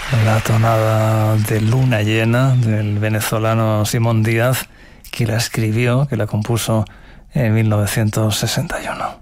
La tonada de Luna Llena del venezolano Simón Díaz, que la escribió, que la compuso en 1961.